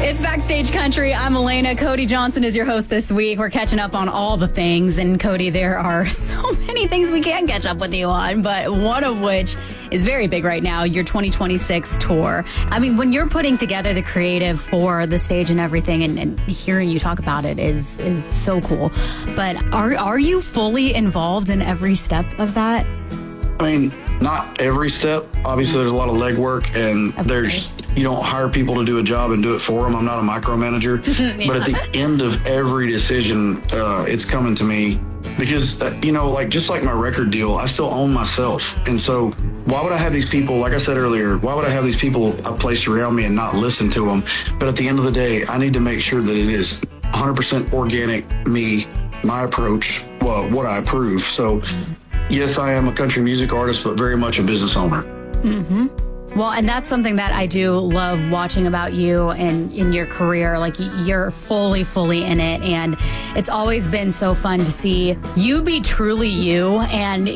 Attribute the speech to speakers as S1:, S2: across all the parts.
S1: It's Backstage Country. I'm Elena. Cody Johnson is your host this week. We're catching up on all the things. And Cody, there are so many things we can catch up with you on, but one of which is very big right now, your 2026 tour. I mean, when you're putting together the creative for the stage and everything, and hearing you talk about it is so cool. But are you fully involved in every step of that?
S2: I mean, not every step. Obviously, there's a lot of legwork, and you don't hire people to do a job and do it for them. I'm not a micromanager. Yeah. But at the end of every decision, it's coming to me because, just like my record deal, I still own myself. And so why would I have these people, like I said earlier, why would I have these people placed around me and not listen to them? But at the end of the day, I need to make sure that it is 100% organic, me, my approach, what I approve. So yes, I am a country music artist, but very much a business owner.
S1: Mm-hmm. Well, and that's something that I do love watching about you and in your career. Like, you're fully in it. And it's always been so fun to see you be truly you and,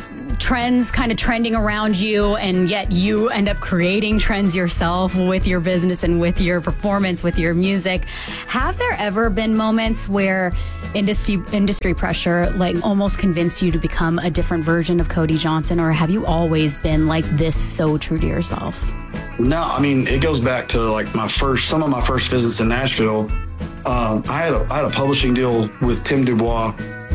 S1: trends kind of trending around you, and yet you end up creating trends yourself with your business and with your performance, with your music. Have there ever been moments where industry pressure almost convinced you to become a different version of Cody Johnson, or have you always been like this, so true to yourself?
S2: No, I mean, it goes back to some of my first visits in Nashville. I had a publishing deal with Tim Dubois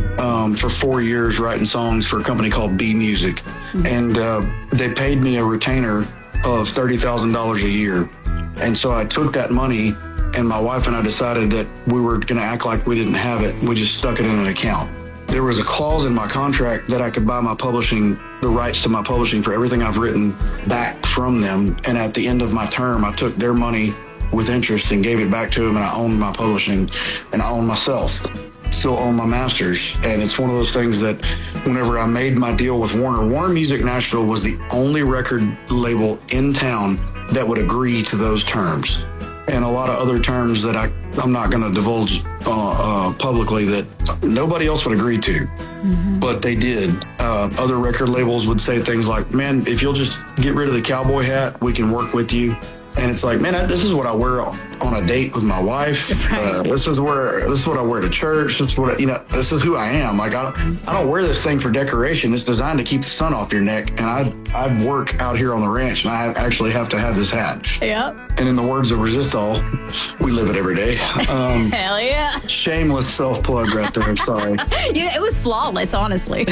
S2: for 4 years, writing songs for a company called B Music. Mm-hmm. And they paid me a retainer of $30,000 a year. And so I took that money, and my wife and I decided that we were going to act like we didn't have it. We just stuck it in an account. There was a clause in my contract that I could buy the rights to my publishing for everything I've written back from them. And at the end of my term, I took their money with interest and gave it back to them, and I owned my publishing, and I owned myself. Still own my masters. And it's one of those things that whenever I made my deal with Warner Music Nashville was the only record label in town that would agree to those terms. And a lot of other terms that I'm not going to divulge publicly that nobody else would agree to. Mm-hmm. But they did. Other record labels would say things like, man, if you'll just get rid of the cowboy hat, we can work with you. And it's like, man, this is what I wear on a date with my wife. This is what I wear to church. This is who I am. Like, I don't wear this thing for decoration. It's designed to keep the sun off your neck. And I work out here on the ranch, and I actually have to have this hat.
S1: Yep.
S2: And in the words of Resistol, we live it every day.
S1: Hell yeah.
S2: Shameless self-plug right there. I'm sorry.
S1: Yeah, it was flawless, honestly.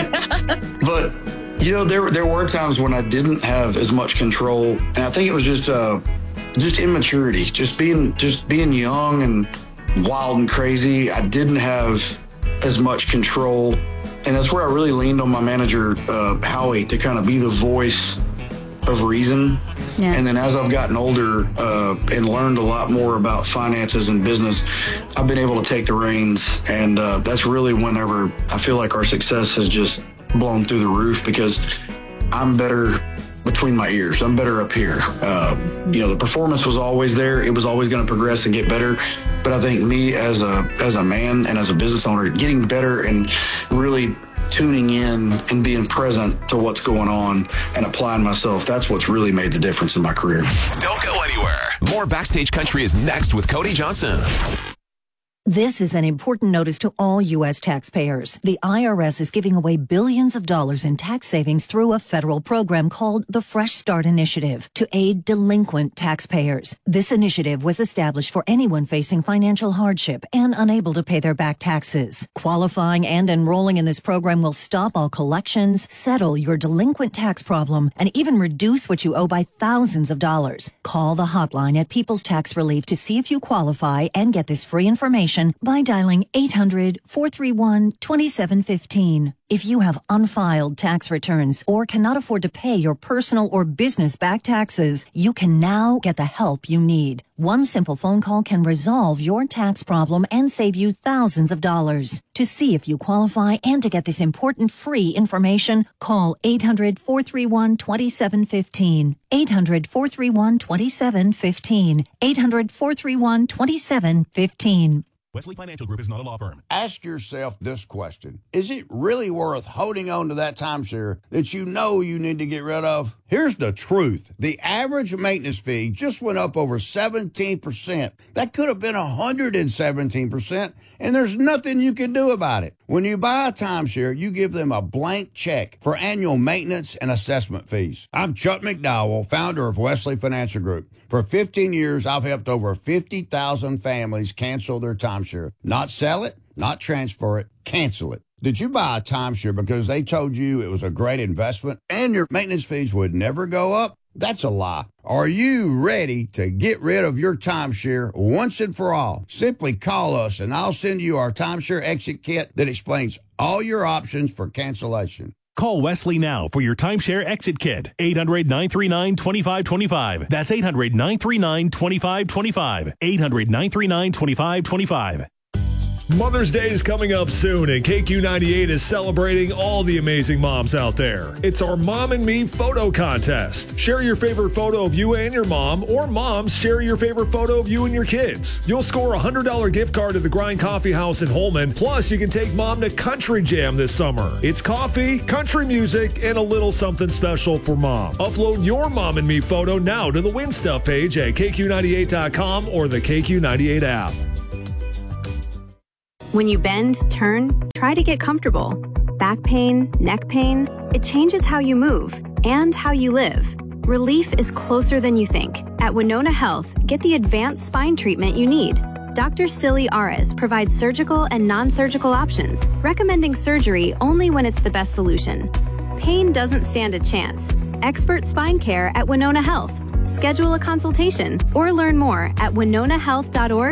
S2: But there were times when I didn't have as much control, and I think it was just immaturity, just being young and wild and crazy. I didn't have as much control, and that's where I really leaned on my manager, Howie, to kind of be the voice of reason. Yeah. And then as I've gotten older and learned a lot more about finances and business, I've been able to take the reins, and that's really whenever I feel like our success has just blown through the roof, because I'm better between my ears. I'm better up here. The performance was always there. It was always going to progress and get better. But I think me as a man and as a business owner, getting better and really tuning in and being present to what's going on and applying myself, that's what's really made the difference in my career.
S3: Don't go anywhere. More Backstage Country is next with Cody Johnson.
S4: This is an important notice to all U.S. taxpayers. The IRS is giving away billions of dollars in tax savings through a federal program called the Fresh Start Initiative to aid delinquent taxpayers. This initiative was established for anyone facing financial hardship and unable to pay their back taxes. Qualifying and enrolling in this program will stop all collections, settle your delinquent tax problem, and even reduce what you owe by thousands of dollars. Call the hotline at People's Tax Relief to see if you qualify and get this free information by dialing 800-431-2715. If you have unfiled tax returns or cannot afford to pay your personal or business back taxes, you can now get the help you need. One simple phone call can resolve your tax problem and save you thousands of dollars. To see if you qualify and to get this important free information, call 800-431-2715. 800-431-2715. 800-431-2715.
S5: Wesley Financial Group is not a law firm.
S6: Ask yourself this question. Is it really worth holding on to that timeshare that you know you need to get rid of? Here's the truth. The average maintenance fee just went up over 17%. That could have been 117%, and there's nothing you can do about it. When you buy a timeshare, you give them a blank check for annual maintenance and assessment fees. I'm Chuck McDowell, founder of Wesley Financial Group. For 15 years, I've helped over 50,000 families cancel their timeshare. Not sell it, not transfer it, cancel it. Did you buy a timeshare because they told you it was a great investment and your maintenance fees would never go up? That's a lie. Are you ready to get rid of your timeshare once and for all? Simply call us and I'll send you our timeshare exit kit that explains all your options for cancellation.
S5: Call Wesley now for your timeshare exit kit. 800-939-2525. That's 800-939-2525. 800-939-2525.
S7: Mother's Day is coming up soon, and KQ98 is celebrating all the amazing moms out there. It's our Mom and Me photo contest. Share your favorite photo of you and your mom, or moms share your favorite photo of you and your kids. You'll score a $100 gift card at the Grind Coffee House in Holman, plus you can take mom to Country Jam this summer. It's coffee, country music, and a little something special for mom. Upload your Mom and Me photo now to the Win Stuff page at KQ98.com or the KQ98 app.
S8: When you bend, turn, try to get comfortable. Back pain, neck pain, it changes how you move and how you live. Relief is closer than you think. At Winona Health, get the advanced spine treatment you need. Dr. Stilly Ares provides surgical and non-surgical options, recommending surgery only when it's the best solution. Pain doesn't stand a chance. Expert spine care at Winona Health. Schedule a consultation or learn more at winonahealth.org.